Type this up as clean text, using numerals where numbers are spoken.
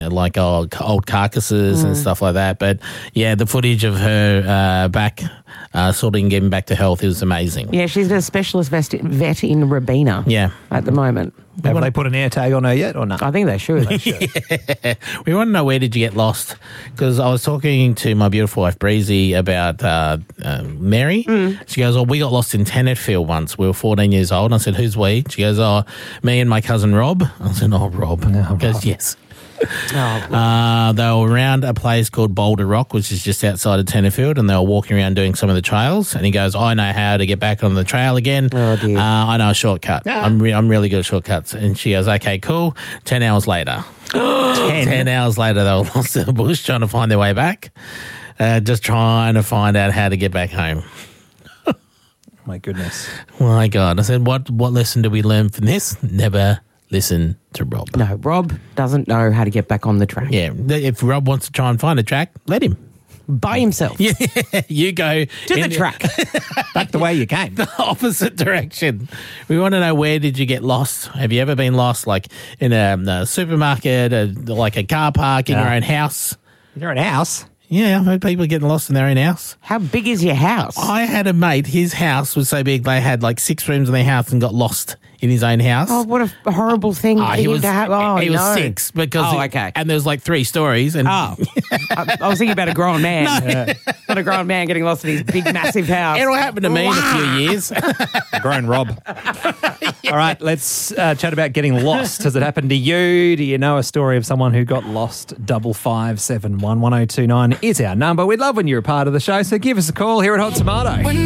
like old carcasses and stuff like that. But yeah, the footage of her back sorting, getting back to health is amazing. Yeah, she's a specialist vet in Robina. Yeah. At the moment. Have they put an air tag on her yet or not? I think they should. Yeah. We want to know, where did you get lost? Because I was talking to my beautiful wife Breezy about Mary. She goes, "Oh, we got lost in Tennantfield once. We were 14 years old." And I said, "Who's we?" She goes, "Oh, me and my cousin Rob." I said, "Oh, Rob." She goes, "Yes." They were around a place called Boulder Rock, which is just outside of Tennantfield, and they were walking around doing some of the trails. And he goes, "I know how to get back on the trail again. Oh, dear. I know a shortcut. I'm really good at shortcuts." And she goes, "Okay, cool." 10 hours later. 10 hours later, they were lost in the bush trying to find their way back, just trying to find out how to get back home. My goodness. My God. I said, what lesson do we learn from this? Never listen to Rob. No, Rob doesn't know how to get back on the track. Yeah, if Rob wants to try and find a track, let him. By himself. Yeah, you go To the track. Back the way you came. the opposite direction. We want to know, where did you get lost? Have you ever been lost, like in a supermarket, like a car park, in your own house? Your own house? Yeah, I've heard people getting lost in their own house. How big is your house? I had a mate, his house was so big, they had like 6 rooms in their house and got lost in his own house. Oh, what a horrible thing for He him was to have. Oh, he was no. 6 because okay. and there's like 3 stories. And Oh, I was thinking about a grown man. Not a grown man getting lost in his big, massive house. it'll happen to me in a few years. Grown Rob. All right, let's chat about getting lost. Has it happened to you? Do you know a story of someone who got lost? 5571 1029 is our number. We'd love when you're a part of the show, so give us a call here at Hot Tomato.